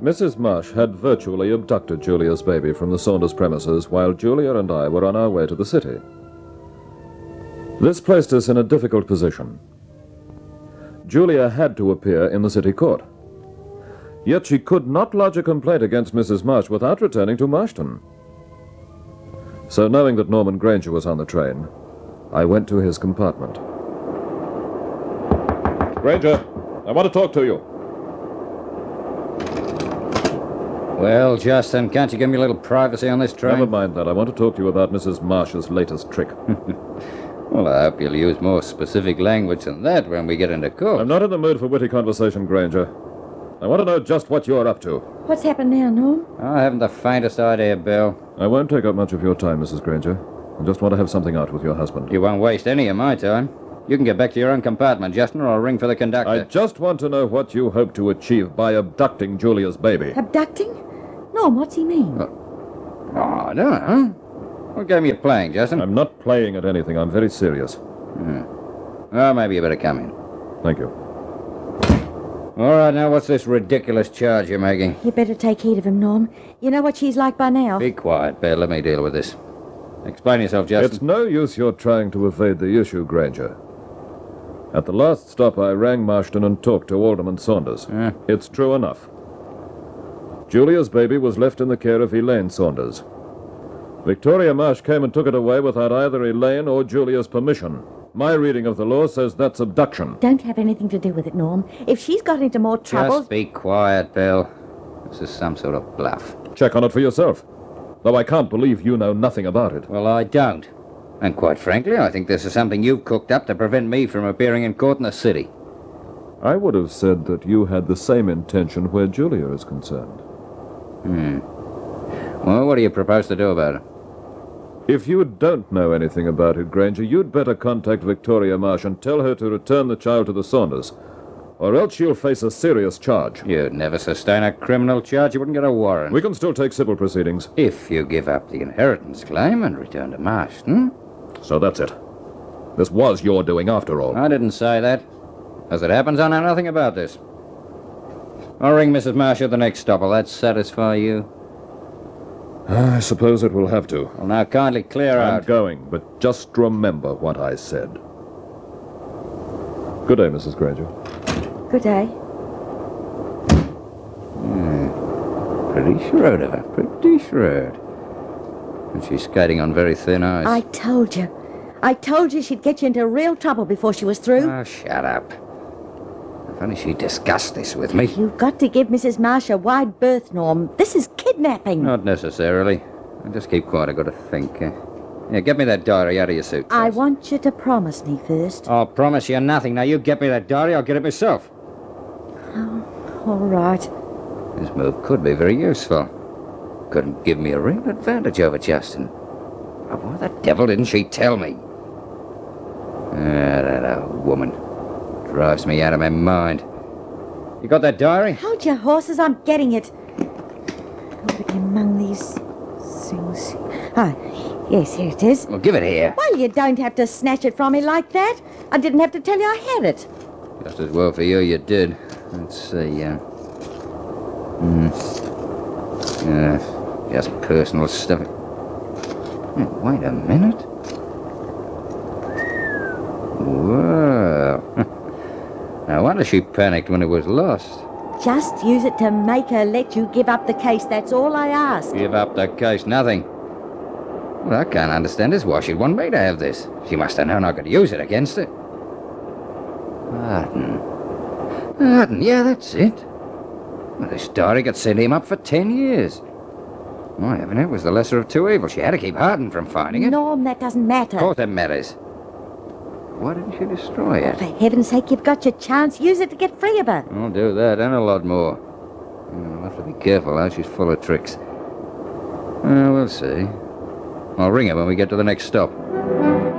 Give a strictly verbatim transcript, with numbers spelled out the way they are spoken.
Missus Marsh had virtually abducted Julia's baby from the Saunders premises while Julia and I were on our way to the city. This placed us in a difficult position. Julia had to appear in the city court. Yet she could not lodge a complaint against Missus Marsh without returning to Marshton. So knowing that Norman Granger was on the train, I went to his compartment. Granger, I want to talk to you. Well, Justin, can't you give me a little privacy on this train? Never mind that. I want to talk to you about Missus Marsh's latest trick. Well, I hope you'll use more specific language than that when we get into court. I'm not in the mood for witty conversation, Granger. I want to know just what you're up to. What's happened now, Norm? I haven't the faintest idea, Bill. I won't take up much of your time, Missus Granger. I just want to have something out with your husband. You won't waste any of my time. You can get back to your own compartment, Justin, or I'll ring for the conductor. I just want to know what you hope to achieve by abducting Julia's baby. Abducting? Norm, what's he mean? Oh, I don't know. What game are you playing, Justin? I'm not playing at anything. I'm very serious. Hmm. Well, maybe you better come in. Thank you. All right, now, what's this ridiculous charge you're making? You better take heed of him, Norm. You know what she's like by now. Be quiet, Bill. Let me deal with this. Explain yourself, Justin. It's no use you're trying to evade the issue, Granger. At the last stop, I rang Marston and talked to Alderman Saunders. Yeah. It's true enough. Julia's baby was left in the care of Elaine Saunders. Victoria Marsh came and took it away without either Elaine or Julia's permission. My reading of the law says that's abduction. Don't have anything to do with it, Norm. If she's got into more trouble... Just be quiet, Bill. This is some sort of bluff. Check on it for yourself. Though I can't believe you know nothing about it. Well, I don't. And quite frankly, I think this is something you've cooked up to prevent me from appearing in court in the city. I would have said that you had the same intention where Julia is concerned. Hmm. Well, what do you propose to do about it? If you don't know anything about it, Granger, you'd better contact Victoria Marsh and tell her to return the child to the Saunders, or else she'll face a serious charge. You'd never sustain a criminal charge. You wouldn't get a warrant. We can still take civil proceedings. If you give up the inheritance claim and return to Marston. So that's it. This was your doing after all. I didn't say that. As it happens, I know nothing about this. I'll ring Missus Marsh at the next stop. Will that satisfy you? I suppose it will have to. Well, now kindly clear I'm out. going, but just remember what I said. Good day, Missus Granger. Good day. Hmm. Pretty shrewd of her. Pretty shrewd. And she's skating on very thin ice. I told you. I told you she'd get you into real trouble before she was through. Oh, shut up. If only she'd discuss this with me. You've got to give Missus Marsh a wide berth, Norm. This is kidnapping. Not necessarily. I'll just keep quiet. I've got to think. Uh, yeah, get me that diary out of your suitcase. I want you to promise me first. I'll promise you nothing. Now, you get me that diary, I'll get it myself. Oh, all right. This move could be very useful. Couldn't give me a real advantage over Justin. But why the devil didn't she tell me? Ah, that old woman. Drives me out of my mind. You got that diary? Hold your horses, I'm getting it. Ought to be among these things. Ah, yes, here it is. Well, give it here. Well, you don't have to snatch it from me like that. I didn't have to tell you I had it. Just as well for you, you did. Let's see, uh... Hmm. Uh, just personal stuff. Hmm, wait a minute. Whoa. No wonder she panicked when it was lost. Just use it to make her let you give up the case. That's all I ask. Give up the case, nothing. Well, I can't understand this. Why she'd want me to have this? She must have known I could use it against her. Arden. Arden, yeah, that's it. Well, this diary got sent him up for ten years. My heaven, it was the lesser of two evils. She had to keep Arden from finding it. Norm, that doesn't matter. Of course it matters. Why didn't she destroy it? For heaven's sake, you've got your chance. Use it to get free of her. I'll do that and a lot more. I'll have to be careful how she's full of tricks. Well, we'll see. I'll ring her when we get to the next stop.